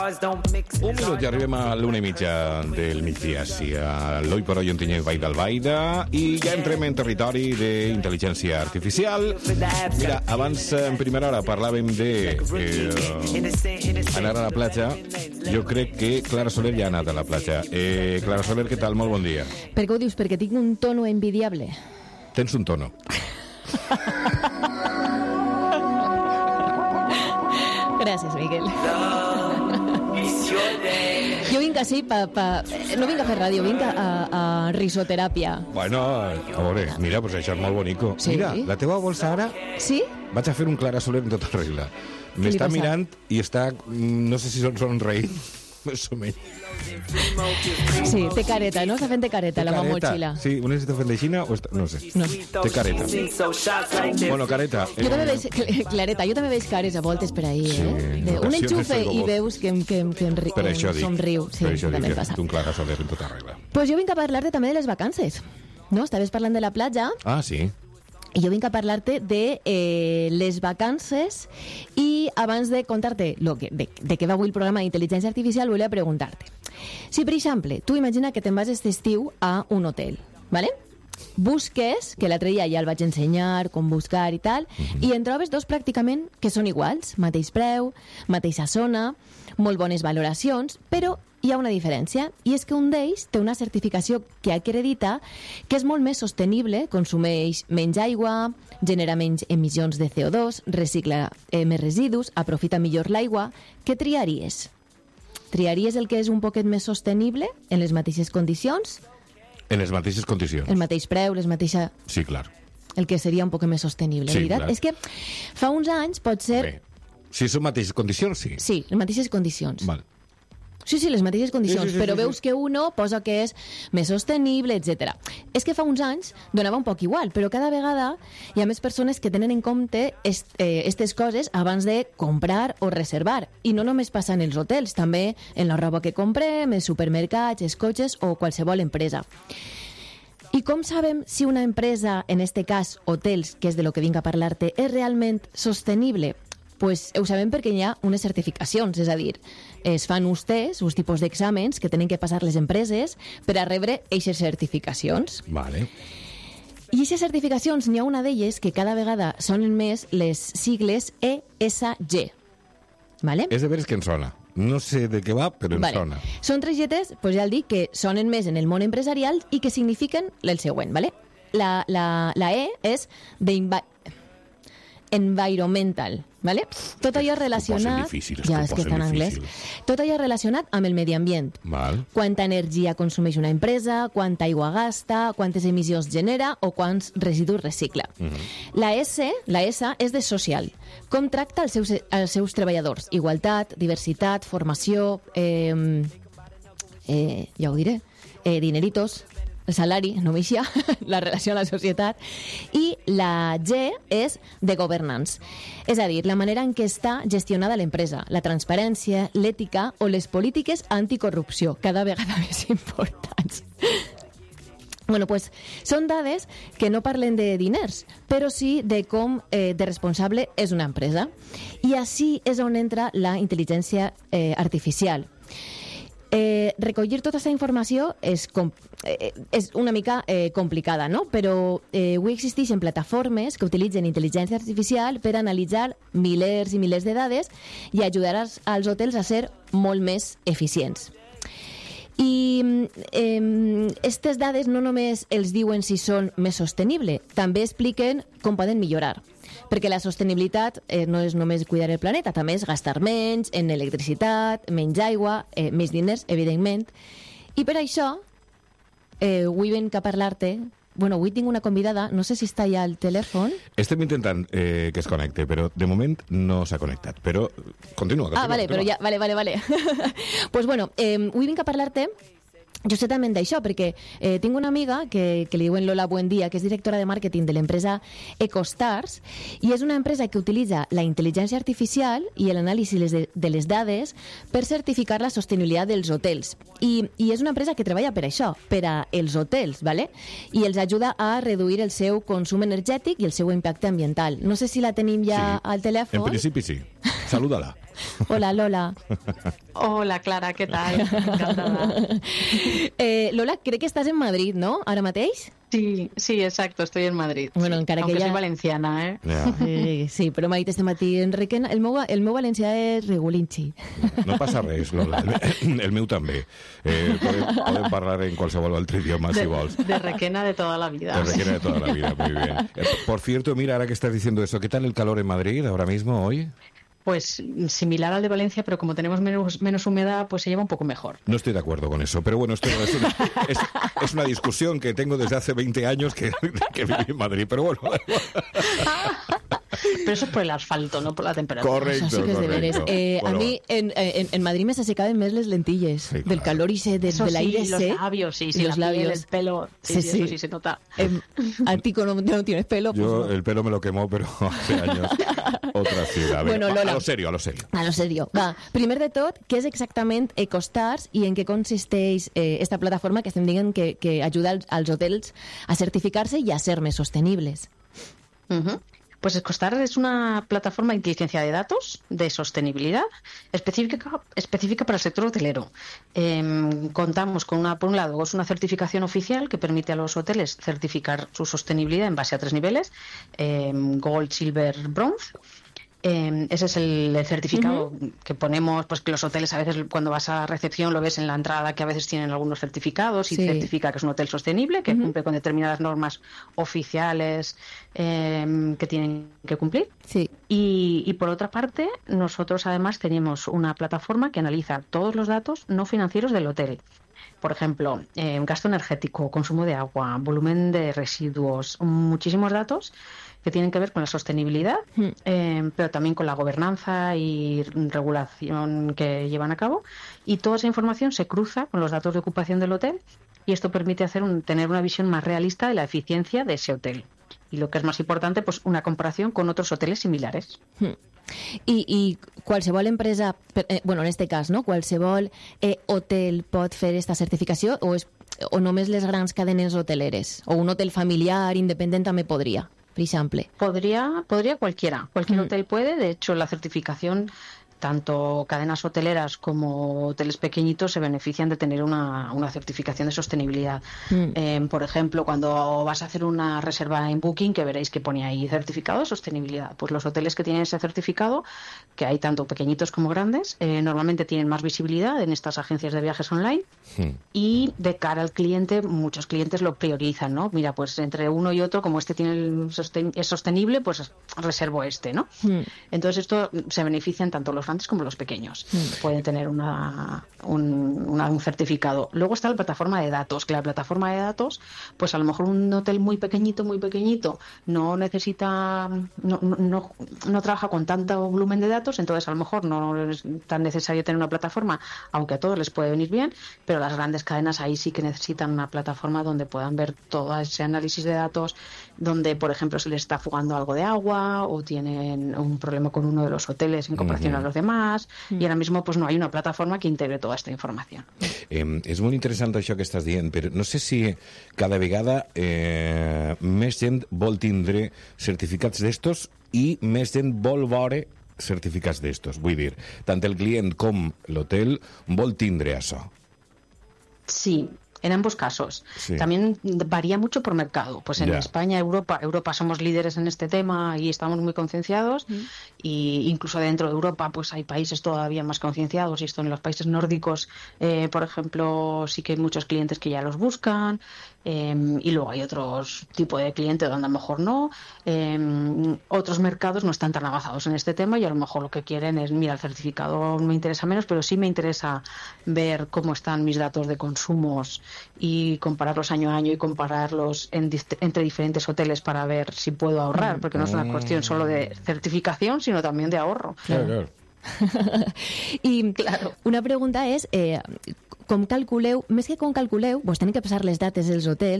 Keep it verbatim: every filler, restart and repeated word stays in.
Un minut i arribem a l'una i mitja del migdia. Sí, a l'Oi per Oi Ontinyent Vall d'Albaida i ja entrem en territori d'intel·ligència artificial. Mira, abans en primera hora parlàvem de eh, anar a la platja. Jo crec que Clara Soler ja ha anat a la platja. Eh, Clara Soler, què tal? Molt bon dia. Per què ho dius? Perquè tinc un tono envidiable. Tens un tono. Gràcies, Miguel. Jo vinc així pa, pa... no vinc a fer ràdio, vinc a, a risoteràpia. Bueno, a veure, mira, pues això és molt bonico. Sí. Mira, la teva bolsa ara... Sí? Vaig a fer un Clara Soler en tota regla. M'està mirant i està... No sé si són somreint, més o menys. Sí, té careta, no? Està fent de careta, la meva motxilla. Sí, una està fent de Xina o està... No sé. No. Té careta. Bueno, careta. Jo també veig... Clareta, jo també veig cares a voltes per ahí, sí, eh? De, un enxufe i veus que, que, que, que per això dic, somriu. Sí, per això també dic passa. que un Clara Soler en tota regla. Pues jo vinc a parlar-te també de les vacances. No? Estaves parlant de la platja. Ah, sí. I jo vinc a parlar-te de eh, les vacances i abans de contar-te lo que, de, de què va avui el programa d'intel·ligència artificial volia preguntar-te. Si, per exemple, tu imagina que te'n vas aquest estiu a un hotel, ¿vale? Busques, que l'altre dia ja el vaig ensenyar, com buscar i tal, uh-huh. i en trobes dos pràcticament que són iguals, mateix preu, mateixa zona, molt bones valoracions, però hi ha una diferència, i és que un d'ells té una certificació que acredita que és molt més sostenible, consumeix menys aigua, genera menys emissions de C O dos, recicla eh, més residus, aprofita millor l'aigua. Què triaries? Triaries el que és un poquet més sostenible en les mateixes condicions? En les mateixes condicions. El mateix preu, les mateixa... Sí, clar. El que seria un poc més sostenible, sí, veritat? Clar. És que fa uns anys pot ser... Bé, si són mateixes condicions, sí. Sí, les mateixes condicions. Val. Sí, sí, les mateixes condicions, sí, sí, sí, però sí, veus sí. que uno posa que és més sostenible, etcètera. És que fa uns anys donava un poc igual, però cada vegada hi ha més persones que tenen en compte aquestes est, eh, coses abans de comprar o reservar. I no només passa en els hotels, també en la roba que comprem, els supermercats, els cotxes o qualsevol empresa. I com sabem si una empresa, en este cas hotels, que és de lo que vinc a parlar-te, és realment sostenible? Pues ho sabem perquè hi ha unes certificacions, és a dir, es fan uns tests, uns tipus d'exàmens que tenen que passar les empreses per a rebre aquestes certificacions. Vale. I aquestes certificacions, n'hi ha una d'elles que cada vegada sonen més les sigles E S G. Vale? És de veres que em sona. No sé de què va, però em vale. sona. Són tres lletres, pues ja el dic, que sonen més en el món empresarial i que signifiquen el següent, ¿vale? La, la, la E és de environmental, ¿vale? Tot allò relacionat... Difícil, ja, és que està en anglès. Tot allò relacionat amb el medi ambient. Val. Quanta energia consumeix una empresa, quanta aigua gasta, quantes emissions genera o quants residus recicla. Uh-huh. La S, la S és de social. Com tracta els seus, els seus treballadors? Igualtat, diversitat, formació, eh, eh, ja ho diré, eh, dineritos, el salari, no m'eixia, la relació a la societat, i la G és de governance, és a dir, la manera en què està gestionada l'empresa, la transparència, l'ètica o les polítiques anticorrupció, cada vegada més importants. Bueno, pues són dades que no parlen de diners, però sí de com eh, de responsable és una empresa. I així és on entra la intel·ligència eh, artificial. Eh, recollir tota aquesta informació és, com, eh, és una mica eh, complicada, no? Però eh, avui existeixen plataformes que utilitzen intel·ligència artificial per analitzar milers i milers de dades i ajudar als, als hotels a ser molt més eficients. I aquestes eh, dades no només els diuen si són més sostenibles, també expliquen com poden millorar. Perquè la sostenibilitat eh, no és només cuidar el planeta, també és gastar menys en electricitat, menys aigua, eh, més diners, evidentment. I per això, eh, avui venc a parlar-te... Bueno, avui tinc una convidada, no sé si està ja al telèfon. Estem intentant eh, que es connecte, però de moment no s'ha connectat. Però continua, continua. Ah, vale, continua. però ja, vale, vale, vale. Pues bueno, eh, avui vinc a parlar-te justament d'això, perquè eh, tinc una amiga que, que li diuen Lola Buendía, que és directora de màrqueting de l'empresa EcoStars, i és una empresa que utilitza la intel·ligència artificial i l'anàlisi de, de les dades per certificar la sostenibilitat dels hotels. I, I és una empresa que treballa per això, per a els hotels, ¿vale? I els ajuda a reduir el seu consum energètic i el seu impacte ambiental. No sé si la tenim ja sí. al telèfon. En principi sí. Saluda-la. Hola, Lola. Hola, Clara, què tal? Encantada. Eh, Lola, crec que estàs en Madrid, no? Ara mateix? Sí, sí, exacto, estoy en Madrid. Bueno, sí. encara que Aunque ja... soy valenciana, ¿eh? Ja. Eh, sí, però m'ha dit este matí en Requena... El meu, el meu valencià és regulinxi. No passa res, Lola. El, el meu també. Eh, podem, podem parlar en qualsevol altre idioma, De, si vols. de Requena de toda la vida. De Requena de toda la vida, muy bien. Eh, por cierto, mira, ahora que estás diciendo eso, ¿qué tal el calor en Madrid ahora mismo, hoy? Pues similar al de Valencia, pero como tenemos menos, menos humedad, pues se lleva un poco mejor. No estoy de acuerdo con eso, pero bueno, esto es una, es, es una discusión que tengo desde hace veinte años que, que viví en Madrid, pero bueno. Pero eso es por el asfalto, no por la temperatura. Correcto, Això sí que és de veres. correcto. Eh, Bueno, a mi, en, en, en Madrid me s'assecaven més les lentilles, Sí, del claro. calor i se, de, Eso de l'aire sí, los sec. labios, sí, y sí, los la piel, labios. el pelo, sí, Sí, sí, sí. eso sí se nota. Eh, a ti no, no tienes pelo. Pues yo no. el pelo me lo quemó, pero hace años otra ciudad. Bueno, Venga, Lola. a lo serio, a lo serio. A lo serio. Va, primer de tot, què és exactament EcoStars i en què consisteix eh, esta plataforma que estem dient que, que ajuda als, als hotels a certificar-se i a ser més sostenibles? Ujú. Pues EcoStar es una plataforma de inteligencia de datos de sostenibilidad específica, específica para el sector hotelero. Eh, contamos con una, por un lado, es una certificación oficial que permite a los hoteles certificar su sostenibilidad en base a tres niveles, eh, Gold, Silver, Bronze. Eh, ese es el, el certificado uh-huh. que ponemos, pues que los hoteles a veces cuando vas a recepción lo ves en la entrada que a veces tienen algunos certificados y sí. certifica que es un hotel sostenible, que uh-huh. cumple con determinadas normas oficiales eh, que tienen que cumplir. Sí. Y, y por otra parte, nosotros además tenemos una plataforma que analiza todos los datos no financieros del hotel. Por ejemplo, eh, gasto energético, consumo de agua, volumen de residuos, muchísimos datos que tienen que ver con la sostenibilidad, mm. eh, pero también con la gobernanza y regulación que llevan a cabo. Y toda esa información se cruza con los datos de ocupación del hotel y esto permite hacer un, tener una visión más realista de la eficiencia de ese hotel. Y lo que es más importante, pues una comparación con otros hoteles similares. Mm. I, i qualsevol empresa, eh, bueno, en este cas, no? Qualsevol eh, hotel pot fer esta certificació o, és, o només les grans cadenes hoteleres? O un hotel familiar, independent, també podria, per exemple? Podría, podría cualquiera. Cualquier Mm. hotel puede. De hecho, la certificación, tanto cadenas hoteleras como hoteles pequeñitos se benefician de tener una, una certificación de sostenibilidad. Mm. Eh, por ejemplo, cuando vas a hacer una reserva en Booking, que veréis que pone ahí certificado de sostenibilidad, pues los hoteles que tienen ese certificado, que hay tanto pequeñitos como grandes, eh, normalmente tienen más visibilidad en estas agencias de viajes online mm. y de cara al cliente, muchos clientes lo priorizan, ¿no? Mira, pues entre uno y otro, como este tiene el sosten- es sostenible, pues reservo este, ¿no? Mm. Entonces esto se benefician tanto los como los pequeños. Mm. Pueden tener una, un, una, un certificado. Luego está la plataforma de datos, que la plataforma de datos, pues a lo mejor un hotel muy pequeñito, muy pequeñito, no necesita, no, no, no, no trabaja con tanto volumen de datos, entonces a lo mejor no es tan necesario tener una plataforma, aunque a todos les puede venir bien, pero las grandes cadenas ahí sí que necesitan una plataforma donde puedan ver todo ese análisis de datos, donde, por ejemplo, se les está fugando algo de agua o tienen un problema con uno de los hoteles en comparación uh-huh. a los demás, mm. y ahora mismo pues no hay una plataforma que integre toda esta información. Eh, és molt interessant això que estàs dient, però no sé si cada vegada eh, més gent vol tindre certificats d'estos i més gent vol veure certificats d'estos. Vull dir, tant el client com l'hotel vol tindre això. Sí. En ambos casos. Sí. También varía mucho por mercado. Pues en yeah. España, Europa, Europa somos líderes en este tema y estamos muy concienciados. Mm. Y incluso dentro de Europa, pues hay países todavía más concienciados. Y esto en los países nórdicos, eh, por ejemplo, sí que hay muchos clientes que ya los buscan. Eh, y luego hay otros tipos de clientes donde a lo mejor no. Eh, otros mercados no están tan avanzados en este tema y a lo mejor lo que quieren es, mira, el certificado me interesa menos, pero sí me interesa ver cómo están mis datos de consumos y compararlos año a año y compararlos en dist- entre diferentes hoteles para ver si puedo ahorrar, porque no es una cuestión solo de certificación, sino también de ahorro. Claro, claro. I claro. Una pregunta és, eh, com calculeu, més que com calculeu, vos teniu que passar les dates dels hotels